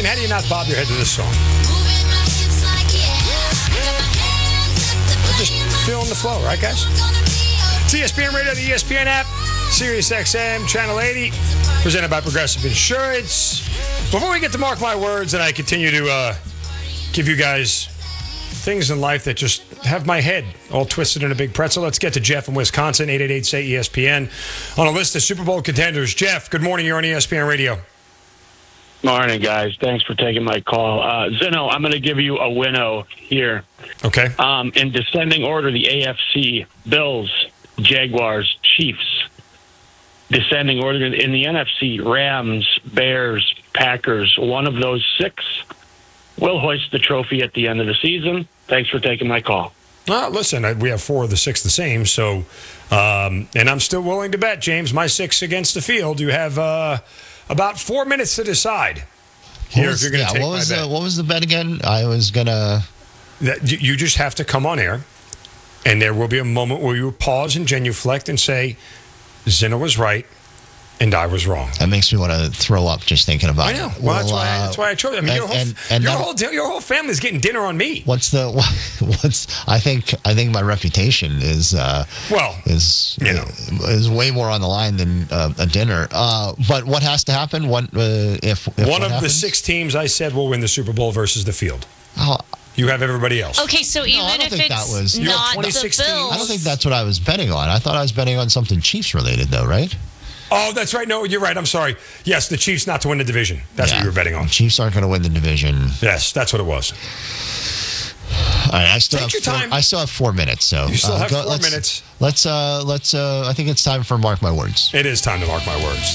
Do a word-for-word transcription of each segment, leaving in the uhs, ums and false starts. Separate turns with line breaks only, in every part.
mean, how do you not bob your head to this song? We're just feeling the flow, right, guys? It's E S P N Radio, the E S P N app, Sirius X M, Channel eighty, presented by Progressive Insurance. Before we get to Mark My Words, and I continue to uh, give you guys things in life that just have my head all twisted in a big pretzel, let's get to Jeff in Wisconsin, eight eight eight, S A Y, E S P N. On a list of Super Bowl contenders. Jeff, good morning. You're on E S P N Radio.
Morning, guys. Thanks for taking my call. Uh, Zeno, I'm going to give you a winnow here.
Okay.
Um, in descending order, the A F C, Bills, Jaguars, Chiefs. Descending order in the N F C, Rams, Bears, Packers. One of those six will hoist the trophy at the end of the season. Thanks for taking my call.
Well, listen, we have four of the six the same, so, um, and I'm still willing to bet, James, my six against the field. You have uh, about four minutes to decide. Here,
was,
if you're going to
yeah,
take
what was
my
the,
bet.
What was the bet again? I was going to...
That you, you just have to come on air, and there will be a moment where you pause and genuflect and say, Zeno was right, and I was wrong.
That makes me want to throw up just thinking about
I know.
it.
Well, that's,
Well,
why I,
uh,
that's why I chose. I mean,
and-
your whole
and- and
your
that-
whole your whole family's getting dinner on me.
What's the what's? I think I think my reputation is uh,
Well,
is
you know.
is way more on the line than uh, a dinner. Uh, but what has to happen? What uh, if, if
One
what
of the
happens?
six teams I said will win the Super Bowl versus the field.
Oh,
You have everybody else.
Okay, so even
I don't
if
think that
it's
was-
You have
not
twenty
the
sixteen.
Bills,
I don't think that's what I was betting on. I thought I was betting on something Chiefs related, though, right?
Oh, that's right. No, you're right. I'm sorry. Yes, the Chiefs not to win the division. That's
Yeah.
what you were betting on.
Chiefs aren't going to win the division.
Yes, that's what it was.
All right, I still
Take
have
your
four,
time.
I still have four minutes. So
You still
uh,
have
go-
four
let's,
minutes.
Let's uh, let's. Uh, I think it's time for Mark My Words.
It is time to mark my words.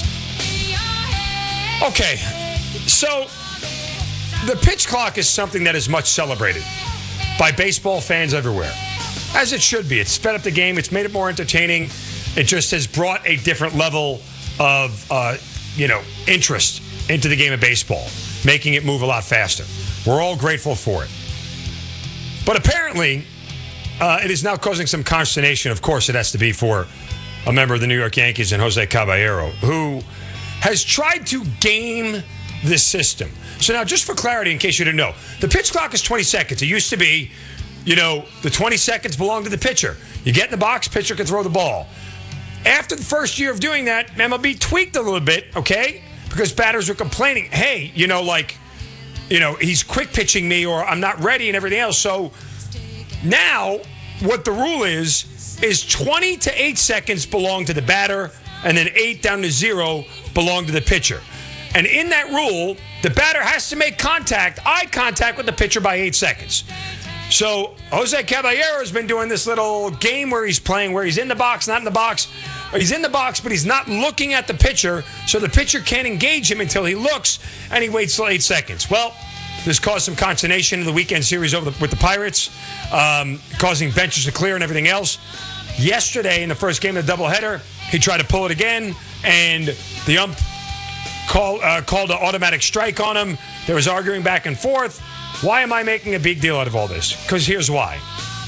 Okay, so the pitch clock is something that is much celebrated by baseball fans everywhere, as it should be. It's sped up the game. It's made it more entertaining. It just has brought a different level of, uh, you know, interest into the game of baseball, making it move a lot faster. We're all grateful for it. But apparently, uh, it is now causing some consternation. Of course, it has to be for a member of the New York Yankees and Jose Caballero, who has tried to game the system. So now, just for clarity, in case you didn't know, the pitch clock is twenty seconds. It used to be, you know, the twenty seconds belong to the pitcher. You get in the box, pitcher can throw the ball. After the first year of doing that, M L B tweaked a little bit, okay? Because batters were complaining, hey, you know, like, you know, he's quick pitching me or I'm not ready and everything else. So now what the rule is, is twenty to eight seconds belong to the batter and then eight down to zero belong to the pitcher. And in that rule, the batter has to make contact, eye contact with the pitcher by eight seconds. So Jose Caballero has been doing this little game where he's playing, where he's in the box, not in the box. He's in the box, but he's not looking at the pitcher, so the pitcher can't engage him until he looks, and he waits till eight seconds. Well, this caused some consternation in the weekend series over the, with the Pirates, um, causing benches to clear and everything else. Yesterday, in the first game of the doubleheader, he tried to pull it again, and the ump call, uh, called an automatic strike on him. There was arguing back and forth. Why am I making a big deal out of all this? Because here's why.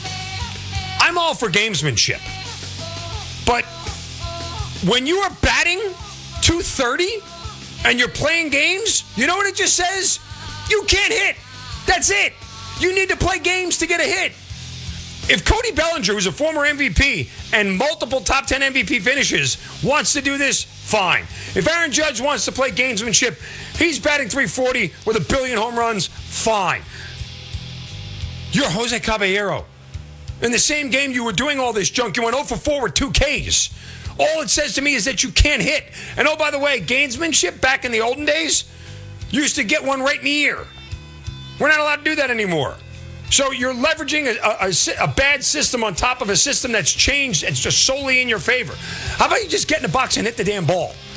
I'm all for gamesmanship. But when you are batting two thirty and you're playing games, you know what it just says? You can't hit. That's it. You need to play games to get a hit. If Cody Bellinger, who's a former M V P and multiple top ten M V P finishes, wants to do this, fine. If Aaron Judge wants to play gamesmanship, he's batting three forty with a billion home runs, fine. You're Jose Caballero. In the same game you were doing all this junk, you went oh for four with two Ks. All it says to me is that you can't hit. And oh, by the way, gamesmanship back in the olden days, you used to get one right in the ear. We're not allowed to do that anymore. So you're leveraging a, a, a bad system on top of a system that's changed. It's just solely in your favor. How about you just get in the box and hit the damn ball?